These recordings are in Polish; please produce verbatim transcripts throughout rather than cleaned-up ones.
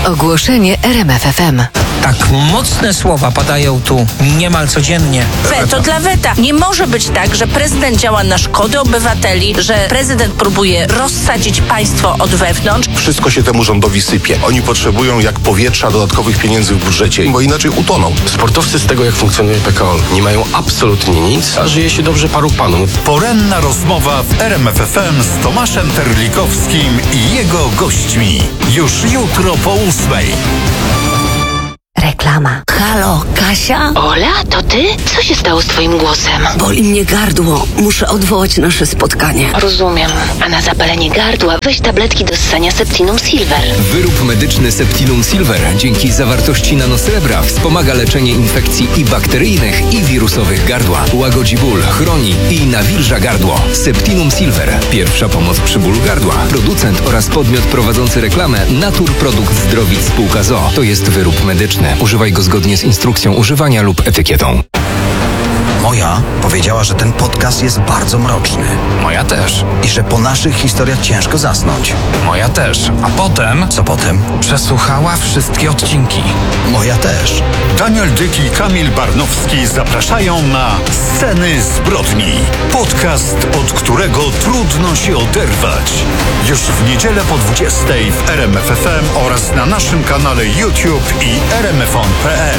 Ogłoszenie R M F F M. Tak mocne słowa padają tu niemal codziennie. Weto dla weta. Nie może być tak, że prezydent działa na szkodę obywateli, że prezydent próbuje rozsadzić państwo od wewnątrz. Wszystko się temu rządowi sypie. Oni potrzebują jak powietrza dodatkowych pieniędzy w budżecie, bo inaczej utoną. Sportowcy z tego, jak funkcjonuje P K O, nie mają absolutnie nic, a żyje się dobrze paru panów. Poranna rozmowa w R M F F M z Tomaszem Terlikowskim i jego gośćmi. Już jutro po ósmej. Reklama. Halo, Kasia? Ola, to ty? Co się stało z twoim głosem? Boli mnie gardło. Muszę odwołać nasze spotkanie. Rozumiem. A na zapalenie gardła weź tabletki do ssania Septinum Silver. Wyrób medyczny Septinum Silver dzięki zawartości nanosrebra wspomaga leczenie infekcji i bakteryjnych, i wirusowych gardła. Łagodzi ból, chroni i nawilża gardło. Septinum Silver. Pierwsza pomoc przy bólu gardła. Producent oraz podmiot prowadzący reklamę Natur Produkt Zdrowic Spółka z o o. To jest wyrób medyczny. Używaj go zgodnie z instrukcją używania lub etykietą. Moja powiedziała, że ten podcast jest bardzo mroczny. Moja też. I że po naszych historiach ciężko zasnąć. Moja też. A potem... Co potem? Przesłuchała wszystkie odcinki. Moja też. Daniel Dyk i Kamil Barnowski zapraszają na Sceny zbrodni. Podcast, od którego trudno się oderwać. Już w niedzielę po dwudziestej w R M F F M oraz na naszym kanale YouTube i r m f on kropka p l.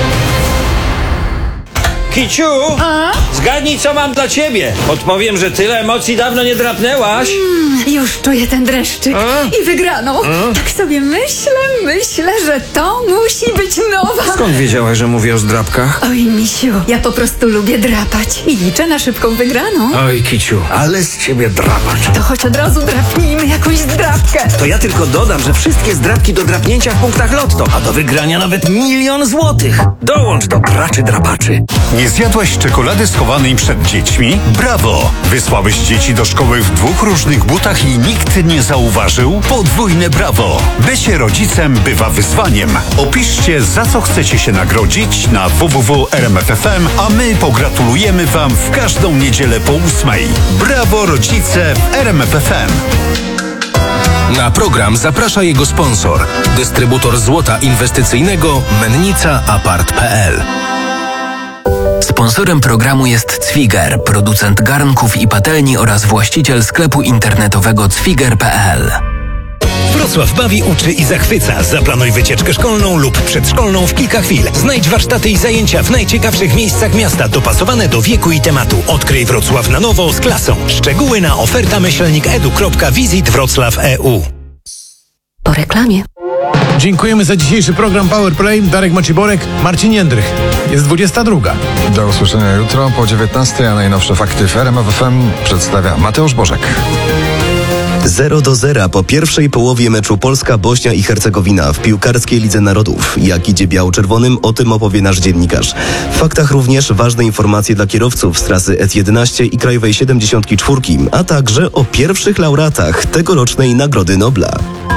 Kiciu, a? Zgadnij, co mam dla ciebie. Odpowiem, że tyle emocji dawno nie drapnęłaś. Mm, już czuję ten dreszczyk a? i wygraną. A? Tak sobie myślę, myślę, że to musi być nowa. Skąd wiedziałaś, że mówię o zdrapkach? Oj, misiu, ja po prostu lubię drapać i liczę na szybką wygraną. Oj, Kiciu, ale z ciebie drapacz. To choć od razu drapnijmy jakąś zdrapkę. To ja tylko dodam, że wszystkie zdrapki do drapnięcia w punktach Lotto, a do wygrania nawet milion złotych. Dołącz do graczy drapaczy. Nie zjadłeś czekolady schowanej przed dziećmi? Brawo! Wysłałeś dzieci do szkoły w dwóch różnych butach i nikt nie zauważył? Podwójne brawo! Bycie rodzicem bywa wyzwaniem. Opiszcie, za co chcecie się nagrodzić na w w w kropka r m f f m, a my pogratulujemy wam w każdą niedzielę po ósmej. Brawo rodzice w R M F F M! Na program zaprasza jego sponsor, dystrybutor złota inwestycyjnego Mennica Apart kropka p l. Sponsorem programu jest Cwiger, producent garnków i patelni oraz właściciel sklepu internetowego cwiger kropka p l. Wrocław bawi, uczy i zachwyca. Zaplanuj wycieczkę szkolną lub przedszkolną w kilka chwil. Znajdź warsztaty i zajęcia w najciekawszych miejscach miasta, dopasowane do wieku i tematu. Odkryj Wrocław na nowo z klasą. Szczegóły na oferta myślnik edu kropka wisit wrocław kropka e u. Po reklamie. Dziękujemy za dzisiejszy program Powerplay. Darek Maciborek, Marcin Jędrych. Jest dwudziesta druga. Do usłyszenia jutro po dziewiętnastej, a najnowsze fakty w R M F F M przedstawia Mateusz Bożek. zero do zera po pierwszej połowie meczu Polska-Bośnia i Hercegowina w piłkarskiej Lidze Narodów. Jak idzie biało-czerwonym, o tym opowie nasz dziennikarz. W faktach również ważne informacje dla kierowców z trasy S jedenaście i Krajowej siedemdziesiąt cztery, a także o pierwszych laureatach tegorocznej Nagrody Nobla.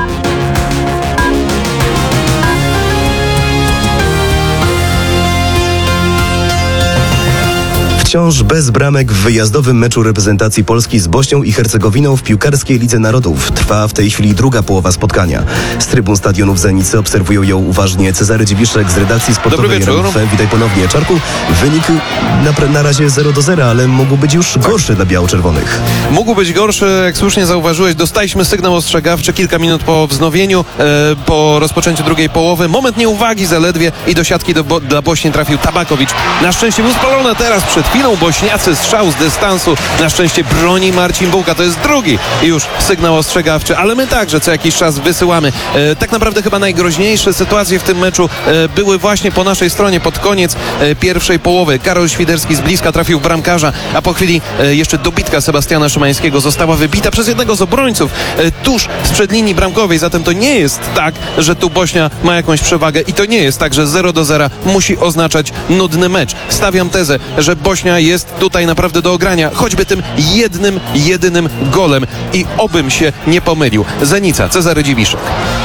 Wciąż bez bramek w wyjazdowym meczu reprezentacji Polski z Bośnią i Hercegowiną w piłkarskiej Lidze Narodów. Trwa w tej chwili druga połowa spotkania. Z trybun stadionu w Zenicy obserwują ją uważnie Cezary Dziwiszek z redakcji sportowej R M F M. Witaj ponownie. Czarku, wynik na, na razie zero do zera, ale mógł być już gorszy dla biało-czerwonych. Mógł być gorszy, jak słusznie zauważyłeś. Dostaliśmy sygnał ostrzegawczy kilka minut po wznowieniu, e, po rozpoczęciu drugiej połowy. Moment nieuwagi zaledwie i do siatki do bo, dla Bośni trafił Tabakowicz. Na szczęście był spalony teraz przed chwilą. Bośniacy strzał z dystansu. Na szczęście broni Marcin Bułka. To jest drugi już sygnał ostrzegawczy, ale my także co jakiś czas wysyłamy. E, tak naprawdę chyba najgroźniejsze sytuacje w tym meczu e, były właśnie po naszej stronie pod koniec e, pierwszej połowy. Karol Świderski z bliska trafił w bramkarza, a po chwili e, jeszcze dobitka Sebastiana Szymańskiego została wybita przez jednego z obrońców e, tuż sprzed linii bramkowej. Zatem to nie jest tak, że tu Bośnia ma jakąś przewagę i to nie jest tak, że zero do zera musi oznaczać nudny mecz. Stawiam tezę, że Bośnia jest tutaj naprawdę do ogrania, choćby tym jednym, jedynym golem i obym się nie pomylił. Zenica, Cezary Dziwiszek.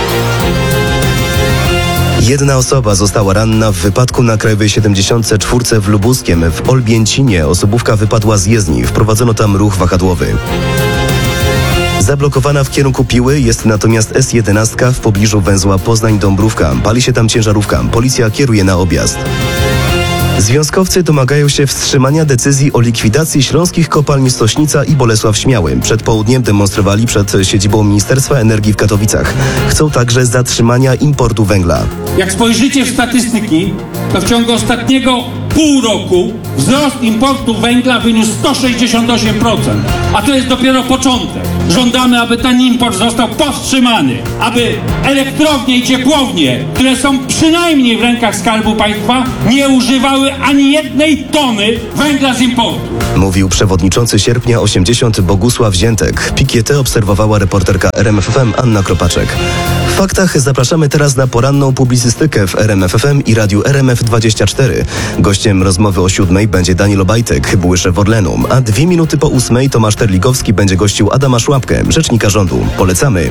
Jedna osoba została ranna w wypadku na Krajowej siedemdziesiąt cztery w Lubuskiem. W Olbięcinie osobówka wypadła z jezdni. Wprowadzono tam ruch wahadłowy. Zablokowana w kierunku Piły jest natomiast S jedenaście w pobliżu węzła Poznań-Dąbrówka. Pali się tam ciężarówka. Policja kieruje na objazd. Związkowcy domagają się wstrzymania decyzji o likwidacji śląskich kopalni Sośnica i Bolesław Śmiały. Przed południem demonstrowali przed siedzibą Ministerstwa Energii w Katowicach. Chcą także zatrzymania importu węgla. Jak spojrzycie w statystyki, to w ciągu ostatniego pół roku wzrost importu węgla wyniósł sto sześćdziesiąt osiem procent, a to jest dopiero początek. Żądamy, aby ten import został powstrzymany, aby elektrownie i ciepłownie, które są przynajmniej w rękach Skarbu Państwa, nie używały ani jednej tony węgla z importu. Mówił przewodniczący Sierpnia osiemdziesiąt Bogusław Ziętek. Pikietę obserwowała reporterka R M F F M Anna Kropaczek. W faktach zapraszamy teraz na poranną publicystykę w R M F F M i radiu R M F dwadzieścia cztery. Gościem rozmowy o siódmej będzie Daniel Obajtek, były szef Orlenu, a dwie minuty po ósmej Tomasz Terlikowski będzie gościł Adama Szłapkę, rzecznika rządu. Polecamy.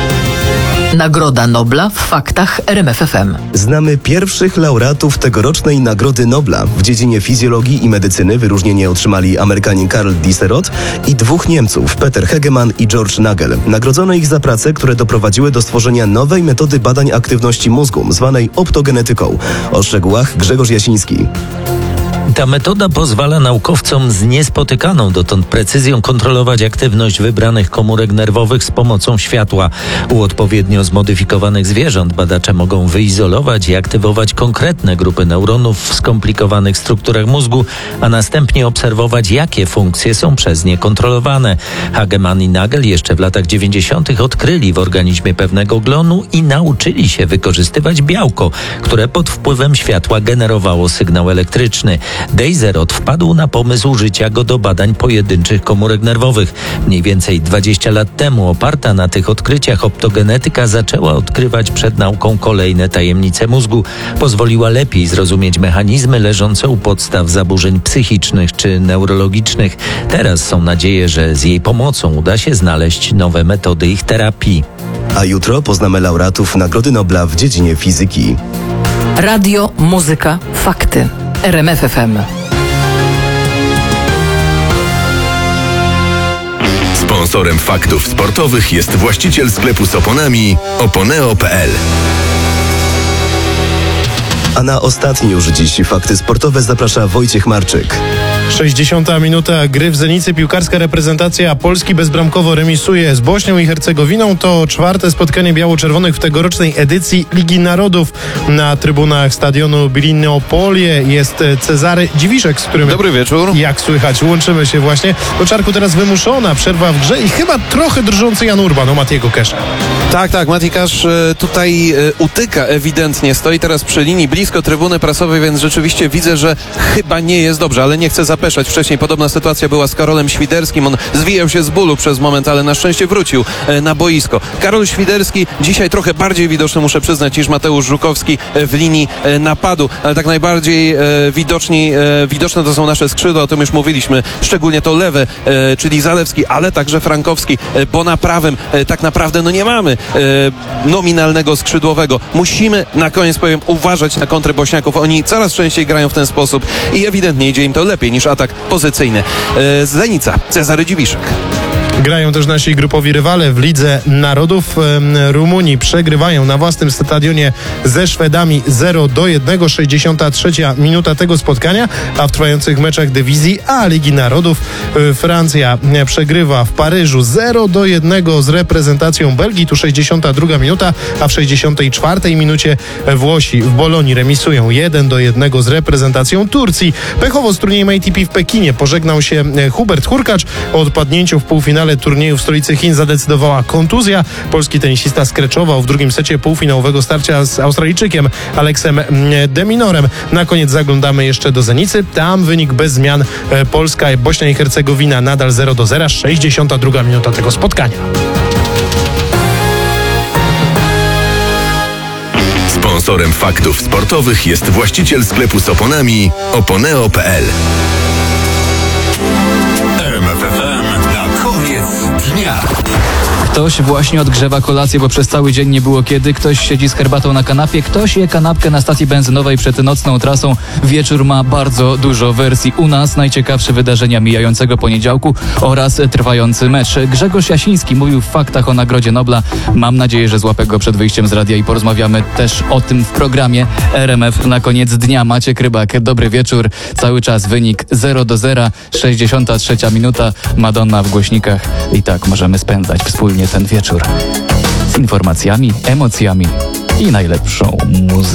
Nagroda Nobla w faktach R M F F M. Znamy pierwszych laureatów tegorocznej Nagrody Nobla. W dziedzinie fizjologii i medycyny wyróżnienie otrzymali Amerykanin Karl Disserot i dwóch Niemców, Peter Hegemann i George Nagel. Nagrodzono ich za prace, które doprowadziły do stworzenia nowej metody badań aktywności mózgu, zwanej optogenetyką. O szczegółach Grzegorz Jasiński. Ta metoda pozwala naukowcom z niespotykaną dotąd precyzją kontrolować aktywność wybranych komórek nerwowych z pomocą światła. U odpowiednio zmodyfikowanych zwierząt badacze mogą wyizolować i aktywować konkretne grupy neuronów w skomplikowanych strukturach mózgu, a następnie obserwować, jakie funkcje są przez nie kontrolowane. Hagemann i Nagel jeszcze w latach dziewięćdziesiątych odkryli w organizmie pewnego glonu i nauczyli się wykorzystywać białko, które pod wpływem światła generowało sygnał elektryczny. Disserot wpadł na pomysł użycia go do badań pojedynczych komórek nerwowych. Mniej więcej dwadzieścia lat temu oparta na tych odkryciach optogenetyka zaczęła odkrywać przed nauką kolejne tajemnice mózgu. Pozwoliła lepiej zrozumieć mechanizmy leżące u podstaw zaburzeń psychicznych czy neurologicznych. Teraz są nadzieje, że z jej pomocą uda się znaleźć nowe metody ich terapii. A jutro poznamy laureatów Nagrody Nobla w dziedzinie fizyki. Radio, muzyka, fakty. R M F F M. Sponsorem faktów sportowych jest właściciel sklepu z oponami oponeo kropka p l. A na ostatnie już dziś fakty sportowe zaprasza Wojciech Marczyk. sześćdziesiąta minuta gry w Zenicy. Piłkarska reprezentacja Polski bezbramkowo remisuje z Bośnią i Hercegowiną. To czwarte spotkanie biało-czerwonych w tegorocznej edycji Ligi Narodów. Na trybunach stadionu Bilinopolie jest Cezary Dziwiszek, z którym... Dobry wieczór. Jak słychać, łączymy się właśnie. Do Czarku teraz wymuszona przerwa w grze i chyba trochę drżący Jan Urban o Matiego Kesza. Tak, tak, Mati Cash tutaj utyka ewidentnie. Stoi teraz przy linii blisko trybuny prasowej, więc rzeczywiście widzę, że chyba nie jest dobrze, ale nie chcę zapeszać. Wcześniej podobna sytuacja była z Karolem Świderskim. On zwijał się z bólu przez moment, ale na szczęście wrócił na boisko. Karol Świderski dzisiaj trochę bardziej widoczny, muszę przyznać, niż Mateusz Żukowski w linii napadu, ale tak najbardziej widoczni, widoczne to są nasze skrzydła, o tym już mówiliśmy, szczególnie to lewe, czyli Zalewski, ale także Frankowski, bo na prawym tak naprawdę no nie mamy nominalnego skrzydłowego. Musimy na koniec powiem uważać na kontry Bośniaków. Oni coraz częściej grają w ten sposób i ewidentnie idzie im to lepiej niż atak pozycyjny. Zenica, Cezary Dziwiszek. Grają też nasi grupowi rywale w Lidze Narodów. Rumuni przegrywają na własnym stadionie ze Szwedami zero do jednego. sześćdziesiąta trzecia minuta tego spotkania, a w trwających meczach dywizji A Ligi Narodów Francja przegrywa w Paryżu zero do jednego z reprezentacją Belgii. Tu sześćdziesiąta druga minuta, a w sześćdziesiątej czwartej minucie Włosi w Bolonii remisują jeden do jednego z reprezentacją Turcji. Pechowo z turniejem A T P w Pekinie pożegnał się Hubert Hurkacz. O odpadnięciu w półfinale turnieju w stolicy Chin zadecydowała kontuzja. Polski tenisista skreczował w drugim secie półfinałowego starcia z Australijczykiem Aleksem de Minorem. Na koniec zaglądamy jeszcze do Zenicy. Tam wynik bez zmian. Polska i Bośnia i Hercegowina nadal zero do zera. sześćdziesiąta druga minuta tego spotkania. Sponsorem faktów sportowych jest właściciel sklepu z oponami oponeo kropka p l. R M F F M na koniec dnia. Ktoś właśnie odgrzewa kolację, bo przez cały dzień nie było kiedy. Ktoś siedzi z herbatą na kanapie, ktoś je kanapkę na stacji benzynowej przed nocną trasą. Wieczór ma bardzo dużo wersji. U nas najciekawsze wydarzenia mijającego poniedziałku oraz trwający mecz. Grzegorz Jasiński mówił w Faktach o Nagrodzie Nobla. Mam nadzieję, że złapę go przed wyjściem z radia i porozmawiamy też o tym w programie R M F na koniec dnia. Maciek Rybak, dobry wieczór. Cały czas wynik zero do zera, sześćdziesiąta trzecia minuta. Madonna w głośnikach. I tak możemy spędzać wspólnie ten wieczór z informacjami, emocjami i najlepszą muzyką.